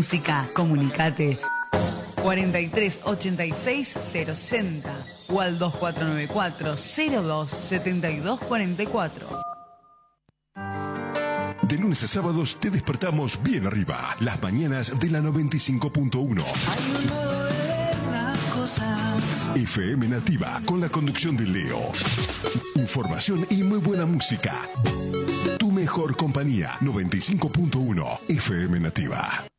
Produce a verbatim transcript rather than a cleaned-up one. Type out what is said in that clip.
música, comunicate cuarenta y tres ochenta y seis cero sesenta o al dos cuatro nueve cuatro cero dos setenta y dos cuarenta y cuatro. De lunes a sábados te despertamos bien arriba. Las mañanas de la noventa y cinco punto uno. Hay un modo de ver las cosas. F M Nativa, con la conducción de Leo. Información y muy buena música. Tu mejor compañía, noventa y cinco punto uno F M Nativa.